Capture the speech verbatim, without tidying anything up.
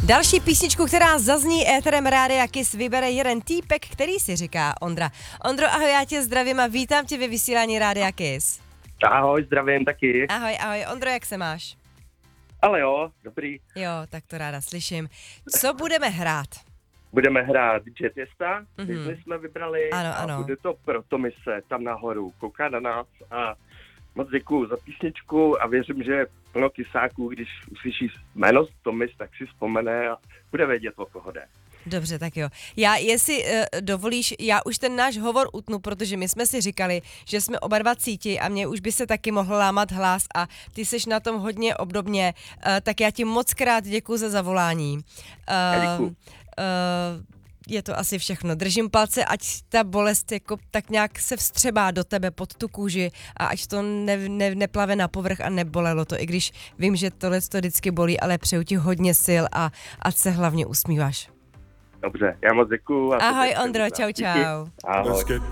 Další písničku, která zazní éterem Rádia Kiss, vybere jeden týpek, který si říká Ondra. Ondro, ahoj, já tě zdravím a vítám tě ve vysílání Rádia Kiss. Ahoj, zdravím taky. Ahoj, ahoj. Ondro, jak se máš? Ale jo, dobrý. Jo, tak to ráda slyším. Co budeme hrát? Budeme hrát Jazzista, Mhm. Disney jsme vybrali Ano, a ano. bude to proto mise tam nahoru, kouká na nás a moc děkuju za písničku a věřím, že plno kysáků, když uslyší jméno Tomis, tak si vzpomene a bude vědět, o koho jde. Dobře, tak jo. Já, jestli uh, dovolíš, já už ten náš hovor utnu, protože my jsme si říkali, že jsme oba dva cítí a mě už by se taky mohl lámat hlas a ty seš na tom hodně obdobně, uh, tak já ti moc krát děkuju za zavolání. Já děkuju. Uh, uh, je to asi všechno. Držím palce, ať ta bolest jako tak nějak se vstřebá do tebe pod tu kůži a ať to ne, ne, neplave na povrch a nebolelo to, i když vím, že tohle to vždycky bolí, ale přeju ti hodně sil a ať se hlavně usmíváš. Dobře, já moc děkuju. A Ahoj Ondro, čau čau. Ahoj.